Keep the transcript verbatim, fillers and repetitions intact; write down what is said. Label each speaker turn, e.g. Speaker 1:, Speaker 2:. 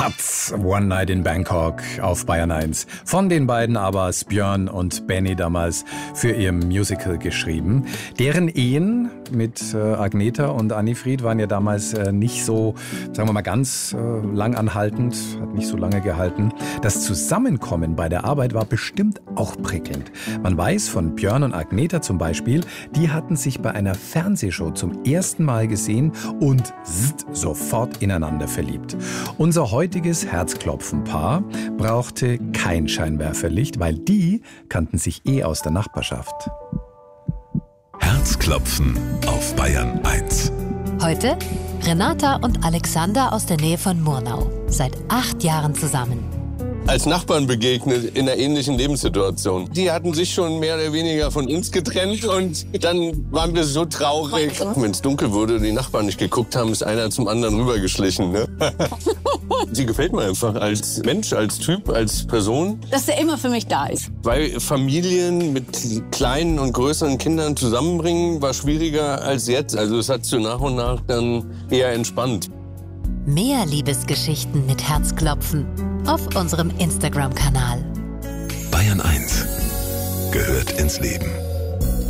Speaker 1: Satz, One Night in Bangkok auf Bayern eins. Von den beiden aber Björn und Benny damals für ihr Musical geschrieben. Deren Ehen mit äh, Agneta und Annifried waren ja damals äh, nicht so, sagen wir mal, ganz äh, lang anhaltend, hat nicht so lange gehalten. Das Zusammenkommen bei der Arbeit war bestimmt auch prickelnd. Man weiß von Björn und Agneta zum Beispiel, die hatten sich bei einer Fernsehshow zum ersten Mal gesehen und zzzt, sofort ineinander verliebt. Unser heutiges Herzklopfen-Paar brauchte kein Scheinwerferlicht, weil die kannten sich eh aus der Nachbarschaft.
Speaker 2: Herzklopfen auf Bayern eins.
Speaker 3: Heute Renata und Alexander aus der Nähe von Murnau. Seit acht Jahren zusammen.
Speaker 4: Als Nachbarn begegnet in einer ähnlichen Lebenssituation. Die hatten sich schon mehr oder weniger von uns getrennt und dann waren wir so traurig. Wenn es dunkel wurde und die Nachbarn nicht geguckt haben, ist einer zum anderen rübergeschlichen. Ne? Sie gefällt mir einfach als Mensch, als Typ, als Person.
Speaker 5: Dass er immer für mich da ist.
Speaker 4: Weil Familien mit kleinen und größeren Kindern zusammenbringen, war schwieriger als jetzt. Also es hat so nach und nach dann eher entspannt.
Speaker 3: Mehr Liebesgeschichten mit Herzklopfen auf unserem Instagram-Kanal.
Speaker 2: Bayern eins gehört ins Leben.